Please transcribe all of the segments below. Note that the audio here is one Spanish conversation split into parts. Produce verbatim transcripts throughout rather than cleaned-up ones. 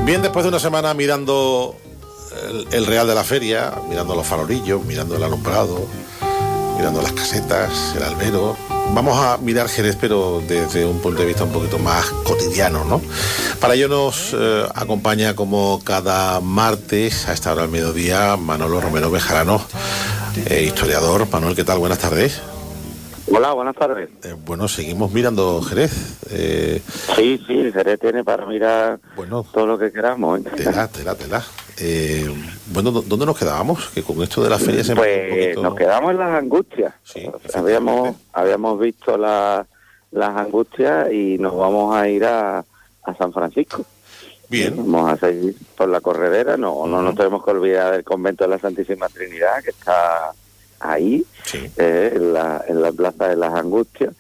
Bien, después de una semana mirando el, el Real de la Feria, mirando los farolillos, mirando el alumbrado, mirando las casetas, el albero, vamos a mirar Jerez, pero desde un punto de vista un poquito más cotidiano, ¿no? Para ello nos eh, acompaña, como cada martes, a esta hora del mediodía, Manolo Romero Bejarano, eh, historiador. Manuel, ¿qué tal? Buenas tardes. Hola, buenas tardes. Eh, bueno, seguimos mirando Jerez. Eh, sí, sí, Jerez tiene para mirar bueno, todo lo que queramos. ¿eh? Tela, tela, tela. Eh, bueno, ¿dónde nos quedábamos? Que con esto de la feria se Pues un poquito... nos quedamos en las angustias. Sí, habíamos habíamos visto la, las angustias y nos vamos a ir a, a San Francisco. Bien. Vamos a seguir por la corredera. No, uh-huh. no nos tenemos que olvidar del convento de la Santísima Trinidad, que está ahí, sí. eh, en, la, en la plaza de las Angustias,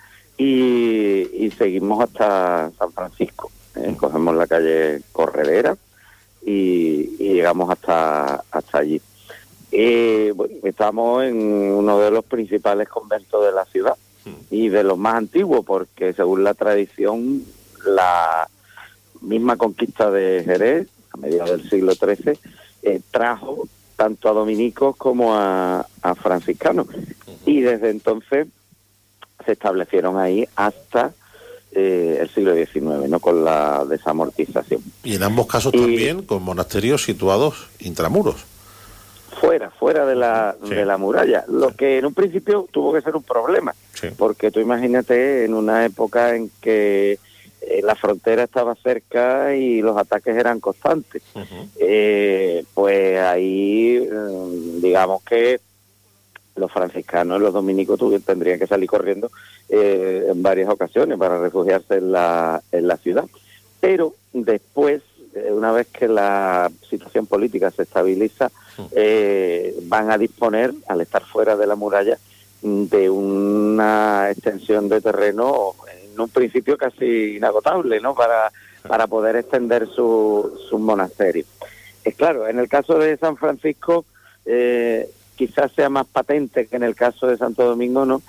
y, y seguimos hasta San Francisco. Eh, cogemos la calle Corredera y, y llegamos hasta hasta allí. Eh, bueno, estamos en uno de los principales conventos de la ciudad y de los más antiguos, porque según la tradición, la misma conquista de Jerez, a mediados del siglo trece, eh, trajo tanto a dominicos como a, a franciscanos, y desde entonces se establecieron ahí hasta eh, el siglo diecinueve, ¿no? Con la desamortización. Y en ambos casos y, también con monasterios situados intramuros. Fuera, fuera de la, sí. de la muralla, lo que en un principio tuvo que ser un problema, sí. porque tú imagínate en una época en que Eh, la frontera estaba cerca y los ataques eran constantes. Uh-huh. Eh, pues ahí, eh, digamos que los franciscanos y los dominicos tuvieron, tendrían que salir corriendo eh, en varias ocasiones para refugiarse en la, en la ciudad. Pero después, eh, una vez que la situación política se estabiliza, uh-huh. eh, van a disponer, al estar fuera de la muralla, de una extensión de terreno en un principio casi inagotable, ¿no? Para, para poder extender su, su monasterio. Es claro, en el caso de San Francisco, eh, quizás sea más patente que en el caso de Santo Domingo, ¿no?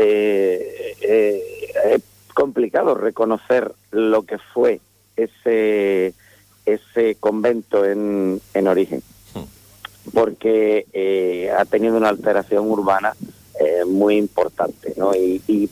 Eh, eh, es complicado reconocer lo que fue ese, ese convento en, en origen, porque eh, ha tenido una alteración urbana Eh, muy importante, ¿no? Y, y